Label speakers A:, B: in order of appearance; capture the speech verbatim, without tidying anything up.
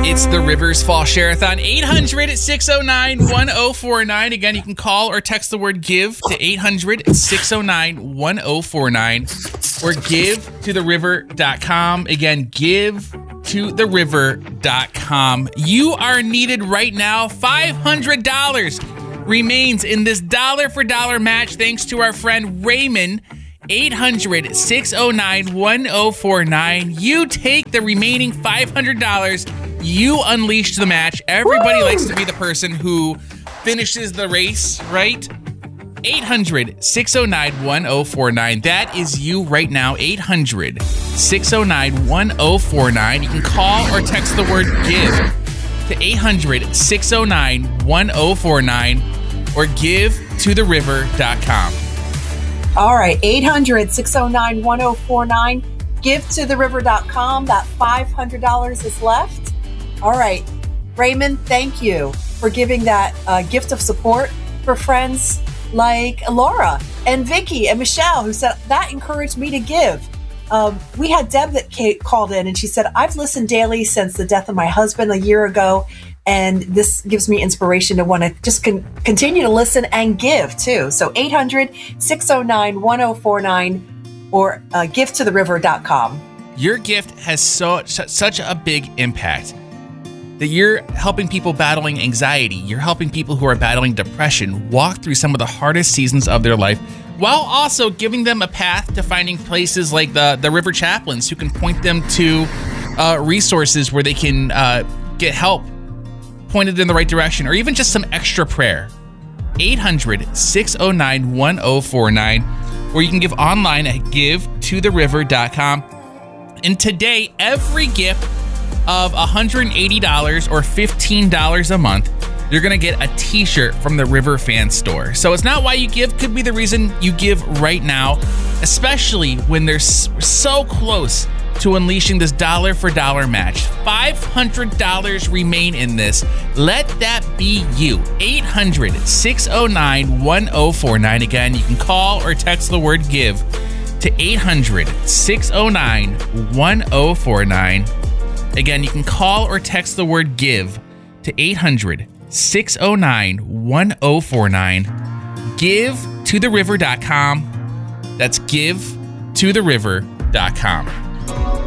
A: It's the Rivers Fall Share-a-thon, eight hundred, six oh nine, one oh four nine. Again, you can call or text the word GIVE to eight hundred, six oh nine, one oh four nine or give to the river dot com. Again, give to the river dot com. You are needed right now. five hundred dollars remains in this dollar-for-dollar match thanks to our friend Raymond. eight hundred, six oh nine, one oh four nine. You take the remaining five hundred dollars. You unleash the match. Everybody Woo! likes to be the person who finishes the race, right? eight hundred, six oh nine, one oh four nine. That is you right now. eight hundred, six oh nine, one oh four nine. You can call or text the word GIVE to eight hundred, six oh nine, one oh four nine or give to the river dot com.
B: All right, eight hundred, six oh nine, one oh four nine. give to the river dot com. That five hundred dollars is left. All right, Raymond, thank you for giving that uh, gift of support for friends like Laura and Vicky and Michelle, who said that encouraged me to give. Um, we had Deb that Kate called in and she said, I've listened daily since the death of my husband a year ago. And this gives me inspiration to want to just con- continue to listen and give too. So eight hundred, six oh nine, one oh four nine or uh, give to the river dot com.
A: Your gift has so such a big impact that you're helping people battling anxiety. You're helping people who are battling depression walk through some of the hardest seasons of their life, while also giving them a path to finding places like the, the River Chaplains who can point them to uh, resources where they can uh, get help pointed in the right direction, or even just some extra prayer. eight hundred, six oh nine, one oh four nine, or you can give online at give to the river dot com. And today, every gift of one hundred eighty dollars or fifteen dollars a month, you're going to get a t-shirt from the River Fan Store. So it's not why you give, could be the reason you give right now, especially when they're so close to unleashing this dollar for dollar match. five hundred dollars remain in this. Let that be you. eight hundred, six oh nine, one oh four nine. Again, you can call or text the word give to eight hundred, six oh nine, one oh four nine. Again, you can call or text the word give to eight hundred, six oh nine, one oh four nine. give to the river dot com. That's give to the river dot com.